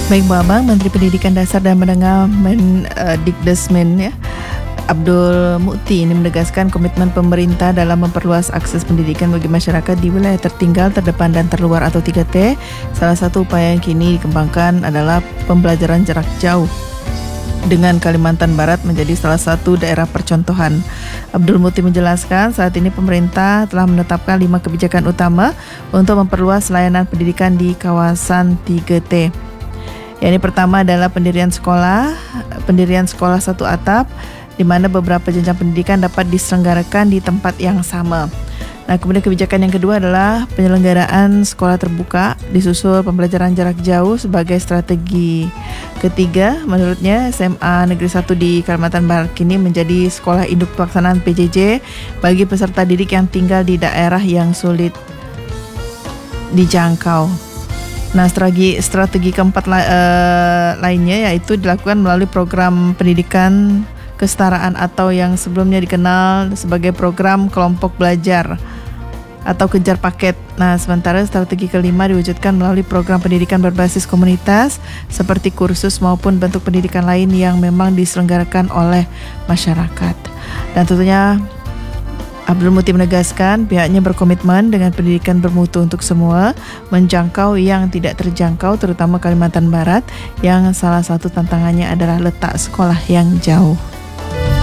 Baik Bu Abang, Menteri Pendidikan Dasar dan Menengah Mendikbudrismen ya, Abdul Mukti ini menegaskan komitmen pemerintah dalam memperluas akses pendidikan bagi masyarakat di wilayah tertinggal, terdepan dan terluar atau 3T. Salah satu upaya yang kini dikembangkan adalah pembelajaran jarak jauh, dengan Kalimantan Barat menjadi salah satu daerah percontohan. Abdul Mukti menjelaskan saat ini pemerintah telah menetapkan 5 kebijakan utama untuk memperluas layanan pendidikan di kawasan 3T. Yang pertama adalah pendirian sekolah satu atap, di mana beberapa jenjang pendidikan dapat diselenggarakan di tempat yang sama. Nah, kemudian kebijakan yang kedua adalah penyelenggaraan sekolah terbuka, disusul pembelajaran jarak jauh sebagai strategi. Ketiga, menurutnya SMA Negeri 1 di Kalimantan Barat kini menjadi sekolah induk pelaksanaan PJJ bagi peserta didik yang tinggal di daerah yang sulit dijangkau. Nah, strategi keempat lainnya yaitu dilakukan melalui program pendidikan kesetaraan atau yang sebelumnya dikenal sebagai program kelompok belajar atau kejar paket. Nah, sementara strategi kelima diwujudkan melalui program pendidikan berbasis komunitas seperti kursus maupun bentuk pendidikan lain yang memang diselenggarakan oleh masyarakat. Dan tentunya Abdul Mukti menegaskan pihaknya berkomitmen dengan pendidikan bermutu untuk semua, menjangkau yang tidak terjangkau terutama Kalimantan Barat yang salah satu tantangannya adalah letak sekolah yang jauh.